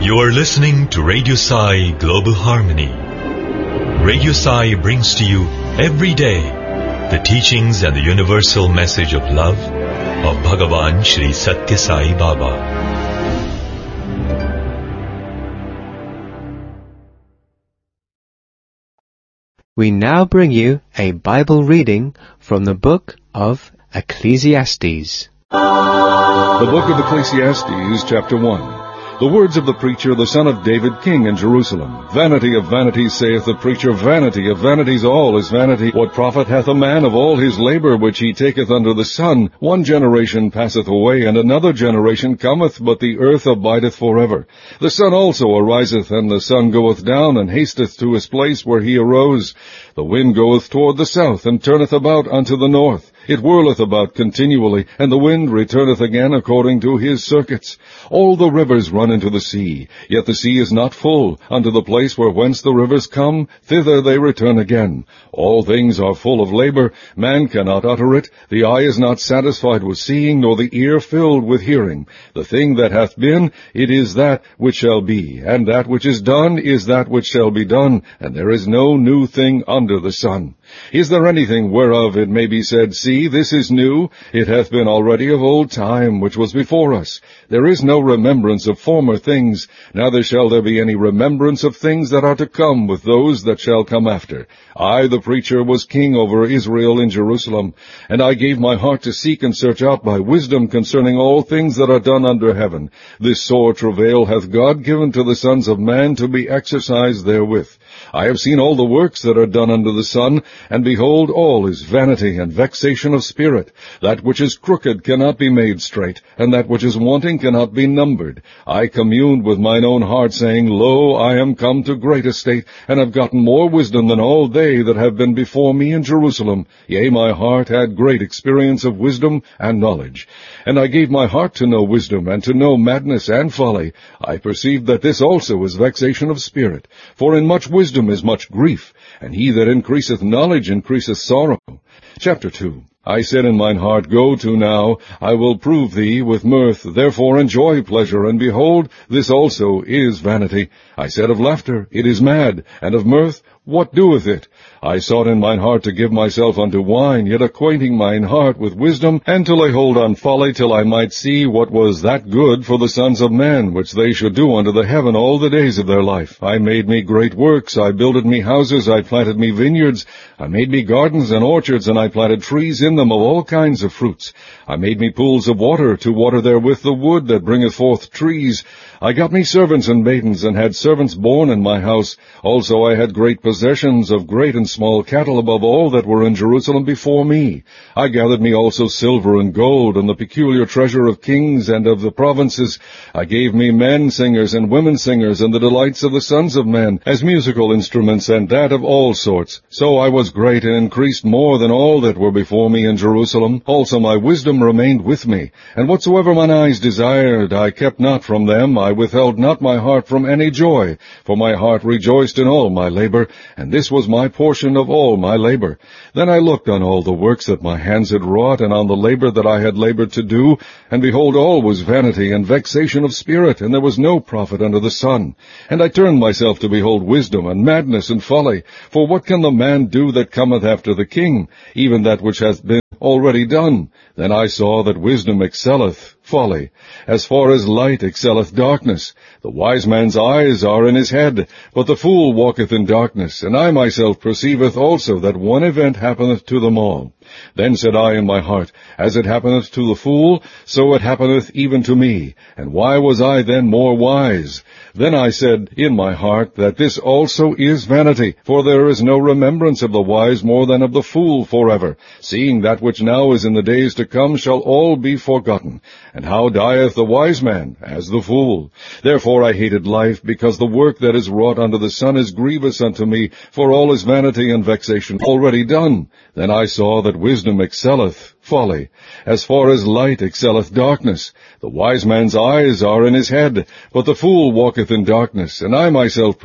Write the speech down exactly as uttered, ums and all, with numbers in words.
You are listening to Radio Sai Global Harmony. Radio Sai brings to you every day the teachings and the universal message of love of Bhagavan Shri Satya Sai Baba. We now bring you a Bible reading from the book of Ecclesiastes. The book of Ecclesiastes, chapter one. The words of the preacher, the son of David, king in Jerusalem. Vanity of vanities, saith the preacher, vanity of vanities, all is vanity. What profit hath a man of all his labor which he taketh under the sun? One generation passeth away, and another generation cometh, but the earth abideth forever. The sun also ariseth, and the sun goeth down, and hasteth to his place where he arose. The wind goeth toward the south, and turneth about unto the north. It whirleth about continually, and the wind returneth again according to his circuits. All the rivers run into the sea, yet the sea is not full. Unto the place where whence the rivers come, thither they return again. All things are full of labor. Man cannot utter it. The eye is not satisfied with seeing, nor the ear filled with hearing. The thing that hath been, it is that which shall be, and that which is done is that which shall be done, and there is no new thing under the sun. Is there anything whereof it may be said, See, this is new? It hath been already of old time, which was before us. There is no remembrance of former things, neither shall there be any remembrance of things that are to come with those that shall come after. I, the preacher, was king over Israel in Jerusalem, and I gave my heart to seek and search out by wisdom concerning all things that are done under heaven. This sore travail hath God given to the sons of man to be exercised therewith. I have seen all the works that are done under the sun, and behold, all is vanity and vexation of spirit. That which is crooked cannot be made straight, and that which is wanting cannot be numbered. I communed with mine own heart, saying, Lo, I am come to great estate, and have gotten more wisdom than all they that have been before me in Jerusalem. Yea, my heart had great experience of wisdom and knowledge. And I gave my heart to know wisdom, and to know madness and folly. I perceived that this also is vexation of spirit. For in much wisdom is much grief, and he that increaseth knowledge increaseth sorrow. Chapter two. I said in mine heart, Go to now, I will prove thee with mirth, therefore enjoy pleasure, and behold, this also is vanity. I said of laughter, It is mad, and of mirth, what doeth it? I sought in mine heart to give myself unto wine, yet acquainting mine heart with wisdom, and to lay hold on folly, till I might see what was that good for the sons of men, which they should do unto the heaven all the days of their life. I made me great works, I builded me houses, I planted me vineyards, I made me gardens and orchards, and I planted trees in them of all kinds of fruits. I made me pools of water, to water therewith the wood that bringeth forth trees. I got me servants and maidens, and had servants born in my house. Also I had great possessions of great and small cattle above all that were in Jerusalem before me. I gathered me also silver and gold, and the peculiar treasure of kings and of the provinces. I gave me men singers and women singers, and the delights of the sons of men, as musical instruments, and that of all sorts. So I was great, and increased more than all that were before me in Jerusalem. Also my wisdom remained with me, and whatsoever mine eyes desired, I kept not from them. I withheld not my heart from any joy, for my heart rejoiced in all my labor, and this was my portion of all my labor. Then I looked on all the works that my hands had wrought, and on the labor that I had labored to do, and behold, all was vanity and vexation of spirit, and there was no profit under the sun. And I turned myself to behold wisdom, and madness, and folly. For what can the man do that cometh after the king, even that which hath been already done? Then I saw that wisdom excelleth folly, as far as light excelleth darkness. The wise man's eyes are in his head, but the fool walketh in darkness. And I myself perceiveth also that one event happeneth to them all. Then said I in my heart, As it happeneth to the fool, so it happeneth even to me. And why was I then more wise? Then I said in my heart, that this also is vanity, for there is no remembrance of the wise more than of the fool forever, seeing that which now is in the days to come shall all be forgotten. And how dieth the wise man? As the fool. Therefore I hated life, because the work that is wrought under the sun is grievous unto me, for all is vanity and vexation already done. Then I saw that wisdom excelleth folly, as far as light excelleth darkness. The wise man's eyes are in his head, but the fool walketh in darkness. And I myself